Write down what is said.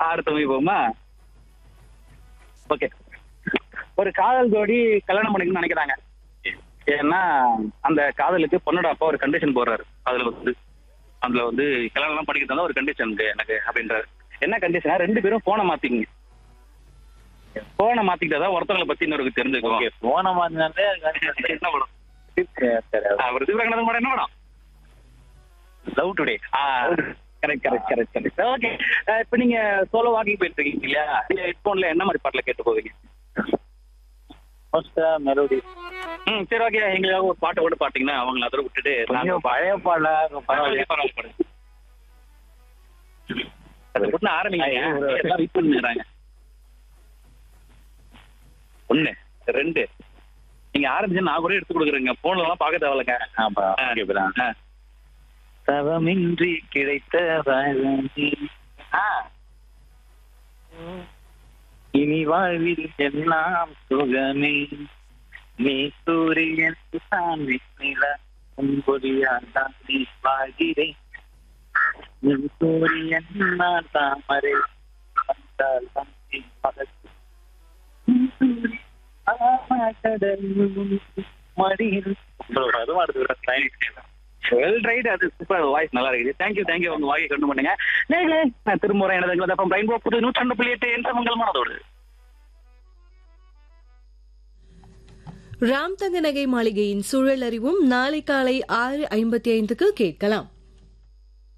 அடுத்த மூவி போகுமா? ஓகே. ஒரு காதல் ஜோடி கல்யாணம் பண்ணிக்கணும்னு நினைக்கிறாங்க. ஏன்னா அந்த காதலுக்கு பொண்ணோட அப்பா ஒரு கண்டிஷன் போடுறாரு. அதுல வந்து கல்யாணம் எல்லாம் பண்ணிக்கிட்டு ஒரு கண்டிஷன் எனக்கு அப்படின்றாரு. என்ன கண்டிஷனா, 2 பேரும் போனை மாத்திக்கங்க. போனை மாத்திக்கிட்டாதான் ஒருத்தவங்களை பத்தி இன்னொருக்கு தெரிஞ்சுக்குவோம். போன மாதிரி என்ன படம்? அவர் தீவிரங்கனது படம் என்ன படம்? Love today. கரெக்ட். ஓகே. இப்ப நீங்க சோலோ வாக்கிங் போயிட்டு இருக்கீங்க இல்லையா? ஹெட்போன்ல என்ன மாதிரி பாட்டுல கேட்டு போவீங்க? மெலோடி. சரி, ஓகே. எங்களுக்காக ஒரு பாட்டு கூட பாத்தீங்கன்னா அவங்களை அதோட விட்டுட்டு பழைய பாடல பரவாயில்ல ஆரம்பிங்க. எல்லாம் வெயிட் பண்ணிடுறாங்க. 1 2 நீங்க ஆரம்பிச்சு நான் கூட எடுத்து கொடுக்குறேங்க. போன்ல எல்லாம் பாக்க தேவையில்லைங்க. தவமின்றி கிடைத்த இனி வாழ்வில் எல்லாம் சுகமே, நீ சூரியன் பொறியாதான் நீ வாழ்கிறேன், நீ சூரியன் நான் தாமரை வந்தால் மடியில் வெல் ரைட். அது சூப்பர். வாய்ஸ் நல்லா இருக்குது. தேங்க்யூ. உங்க வாய்ஸ் கொண்டு பண்ணுங்க. நான் திரும்ப எனது ரெயின்போ புது 102.8 என்ற மங்கள் மனதோடு. ராம் தங்க நகை மாளிகையின் சூழல் அறிவும் நாளை காலை 6:55 கேட்கலாம்.